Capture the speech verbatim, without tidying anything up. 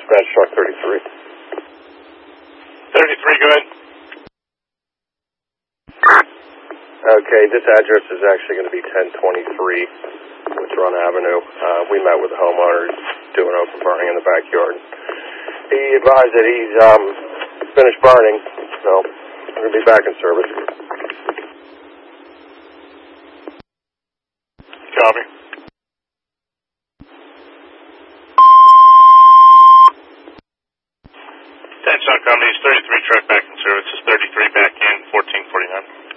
Dispatch truck thirty-three. thirty-three, go ahead. Okay, this address is actually going to be ten twenty-three Woods Run Avenue. Uh, we met with the homeowners doing open burning in the backyard. He advised that he's um, finished burning, so we're going to be back in service. Copy. Ten Sean Company's thirty-three truck back in service. It's thirty-three back in, fourteen forty-nine.